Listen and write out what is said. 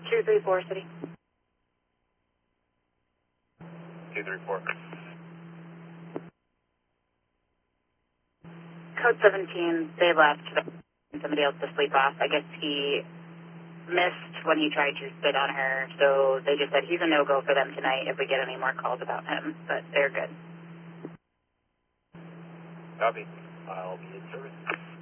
234 City. 234. Code 17, they left. Somebody else to sleep off. I guess he missed when he tried to spit on her, so they just said he's a no-go for them tonight if we get any more calls about him, but they're good. Copy. I'll be in service.